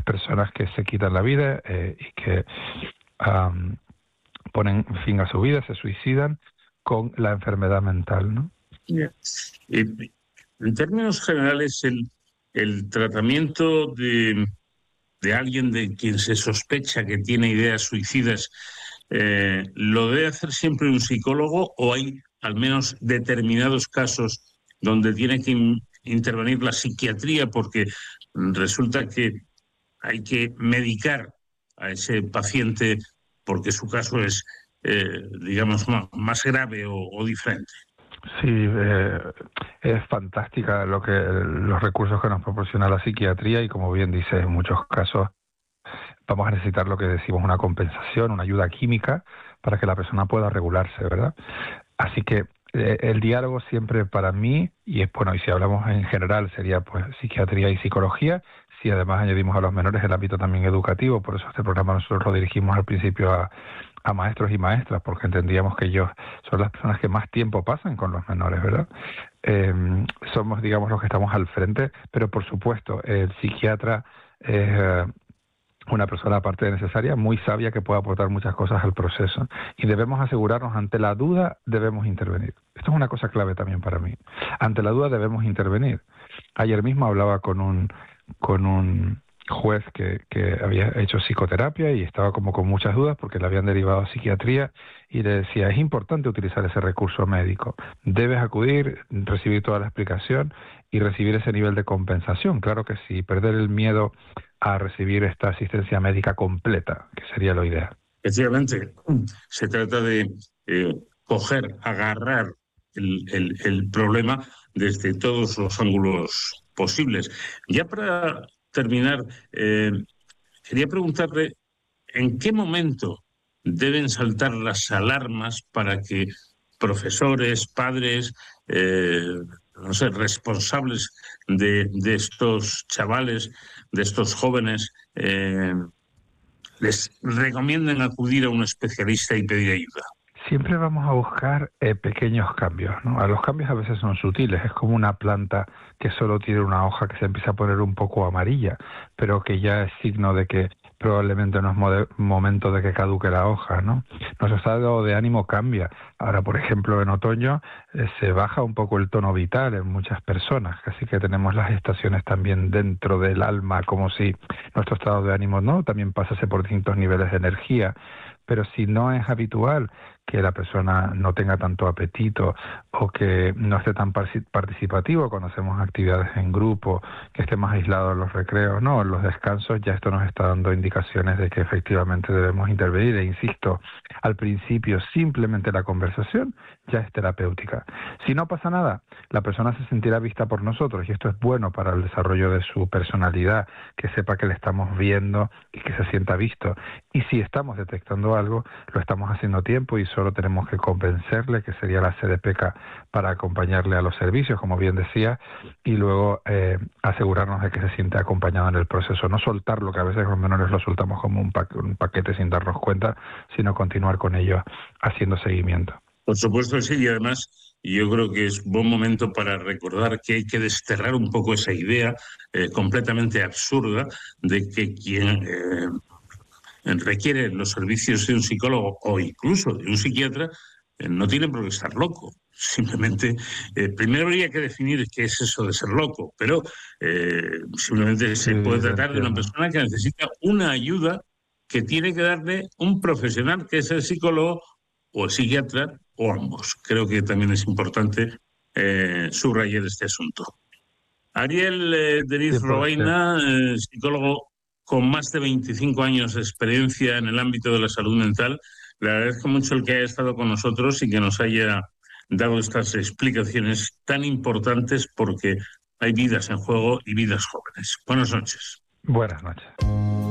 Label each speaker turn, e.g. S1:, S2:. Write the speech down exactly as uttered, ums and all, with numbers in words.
S1: personas que se quitan la vida eh, y que um, ponen fin a su vida, se suicidan con la enfermedad mental, ¿no?
S2: Yeah. Eh, en términos generales, el, el tratamiento de, de alguien de quien se sospecha que tiene ideas suicidas, eh, ¿lo debe hacer siempre un psicólogo o hay al menos determinados casos donde tiene que in, intervenir la psiquiatría porque resulta que hay que medicar a ese paciente porque su caso es, eh, digamos, más, más grave o, o diferente?
S1: Sí, eh, es fantástica lo que los recursos que nos proporciona la psiquiatría y, como bien dice, en muchos casos vamos a necesitar lo que decimos una compensación, una ayuda química para que la persona pueda regularse, ¿verdad? Así que eh, el diálogo siempre para mí, y es bueno, y si hablamos en general sería pues psiquiatría y psicología, si además añadimos a los menores el ámbito también educativo, por eso este programa nosotros lo dirigimos al principio a, a maestros y maestras, porque entendíamos que ellos son las personas que más tiempo pasan con los menores, ¿verdad? Eh, somos, digamos, los que estamos al frente, pero por supuesto, el psiquiatra es eh, una persona, aparte de necesaria, muy sabia, que puede aportar muchas cosas al proceso. Y debemos asegurarnos, ante la duda, debemos intervenir. Esto es una cosa clave también para mí. Ante la duda debemos intervenir. Ayer mismo hablaba con un, con un juez que, que había hecho psicoterapia y estaba como con muchas dudas porque le habían derivado a psiquiatría y le decía, es importante utilizar ese recurso médico. Debes acudir, recibir toda la explicación y recibir ese nivel de compensación. Claro que sí, perder el miedo a recibir esta asistencia médica completa, que sería lo ideal.
S2: Efectivamente, se trata de eh, coger, agarrar el, el, el problema desde todos los ángulos posibles. Ya para terminar, eh, quería preguntarle en qué momento deben saltar las alarmas para que profesores, padres, eh, no sé, responsables de, de estos chavales, de estos jóvenes, eh, les recomienden acudir a un especialista y pedir ayuda.
S1: Siempre vamos a buscar eh, pequeños cambios, ¿no? A los cambios a veces son sutiles, es como una planta que solo tiene una hoja que se empieza a poner un poco amarilla, pero que ya es signo de que probablemente no es momento de que caduque la hoja, ¿no? Nuestro estado de ánimo cambia. Ahora, por ejemplo, en otoño eh, se baja un poco el tono vital en muchas personas, así que tenemos las estaciones también dentro del alma, como si nuestro estado de ánimo no también pasase por distintos niveles de energía. Pero si no es habitual que la persona no tenga tanto apetito o que no esté tan participativo cuando hacemos actividades en grupo, que esté más aislado en los recreos, no, en los descansos, ya esto nos está dando indicaciones de que efectivamente debemos intervenir. E insisto, al principio simplemente la conversación ya es terapéutica. Si no pasa nada, la persona se sentirá vista por nosotros y esto es bueno para el desarrollo de su personalidad, que sepa que le estamos viendo y que se sienta visto. Y si estamos detectando algo, lo estamos haciendo a tiempo y solo tenemos que convencerle, que sería la sede P E C A, para acompañarle a los servicios, como bien decía, y luego eh, asegurarnos de que se siente acompañado en el proceso. No soltarlo, que a veces los menores lo soltamos como un, pa un paquete sin darnos cuenta, sino continuar con ello haciendo seguimiento.
S2: Por supuesto que sí, y además yo creo que es buen momento para recordar que hay que desterrar un poco esa idea eh, completamente absurda de que quien eh, requiere los servicios de un psicólogo o incluso de un psiquiatra eh, no tiene por qué estar loco. Simplemente, eh, primero habría que definir qué es eso de ser loco, pero eh, simplemente se
S1: Sí,
S2: puede tratar de una persona que necesita una ayuda que tiene que darle un profesional, que es el psicólogo o el psiquiatra, o ambos. Creo que también es importante eh, subrayar este asunto. Ariel eh, Deniz Robaina, eh, psicólogo con más de veinticinco años de experiencia en el ámbito de la salud mental, le agradezco mucho el que haya estado con nosotros y que nos haya dado estas explicaciones tan importantes, porque hay vidas en juego y vidas jóvenes. Buenas noches.
S1: Buenas noches.